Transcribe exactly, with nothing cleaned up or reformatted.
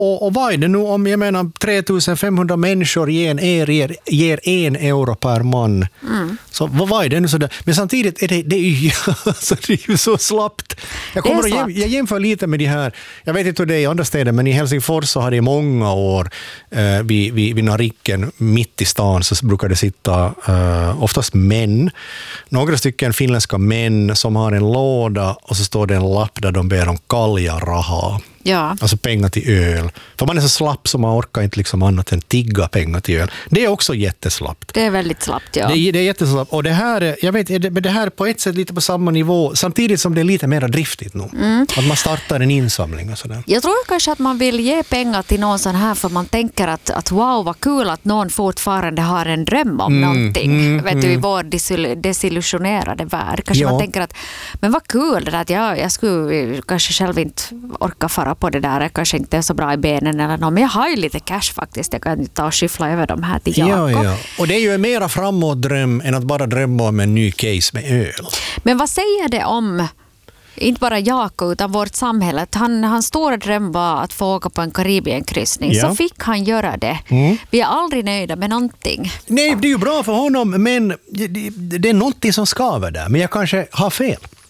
Och, och vad är det nu om jag menar tre tusen femhundra människor ger, er, ger, ger en euro per man? Mm. Så vad, vad är det nu sådär? Men samtidigt är det, det, är ju, alltså, det är ju så slappt. Jag, kommer att jäm, jag jämför lite med de här, jag vet inte hur det är i andra städer, men i Helsingfors så har det i många år eh, vid, vid, vid Nariken mitt i stan så brukar det sitta eh, oftast män, några stycken finländska män som har en låda och så står det en lapp där de ber om kalja raha. Ja. Alltså pengar till öl. För man är så slapp som man orkar inte liksom annat än tigga pengar till öl. Det är också jätteslappt. Det är väldigt slappt, ja. Det är, det är jätteslappt. Och det här, är, jag vet, det, det här är på ett sätt lite på samma nivå, samtidigt som det är lite mer driftigt nu. Mm. Att man startar en insamling och sådär. Jag tror kanske att man vill ge pengar till någon sån här för man tänker att, att wow, vad kul att någon fortfarande har en dröm om mm. någonting. Mm. Vet mm. du, i vår desillusionerade värld. Kanske ja. Man tänker att, men vad kul det där att jag, jag skulle kanske själv inte orka fara på det där, jag kanske inte är så bra i benen eller något, men jag har ju lite cash faktiskt, jag kan ta och skyffla över de här till Jakob. Ja, ja. Och det är ju en mera framåtdröm än att bara drömma om en ny case med öl. Men vad säger det om inte bara Jakob utan vårt samhälle? Han, hans stora dröm var att få åka på en Karibienkryssning. Ja. Så fick han göra det. Mm. Vi är aldrig nöjda med någonting. Nej, det är ju bra för honom, men det, det, det är någonting som skaver där. Men jag kanske har fel.